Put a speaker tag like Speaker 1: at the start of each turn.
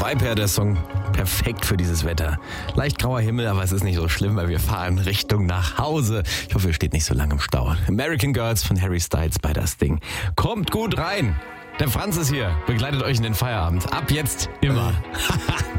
Speaker 1: Viper, der Song perfekt für dieses Wetter. Leicht grauer Himmel, aber es ist nicht so schlimm, weil wir fahren Richtung nach Hause. Ich hoffe, ihr steht nicht so lange im Stau. American Girls von Harry Styles bei das Ding. Kommt gut rein. Der Franz ist hier, begleitet euch in den Feierabend. Ab jetzt immer.